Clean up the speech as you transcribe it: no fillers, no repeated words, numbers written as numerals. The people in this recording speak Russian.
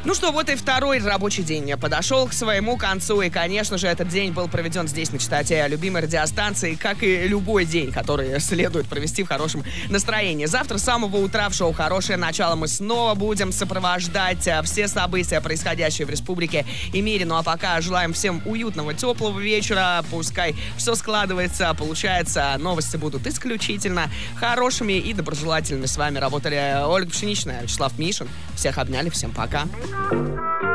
Ну что, вот и второй рабочий день подошел к своему концу. И, конечно же, этот день был проведен здесь, на частоте любимой радиостанции, как и любой день, который следует провести в хорошем настроении. Завтра с самого утра в шоу «Хорошее начало» мы снова будем сопровождать все события, происходящие в республике и мире. Ну а пока желаем всем уютного, теплого вечера. Пускай все складывается, получается. Новости будут исключительно хорошими и доброжелательными. С вами работали Ольга Пшеничная, Вячеслав Мишин. Всех обняли, всем пока.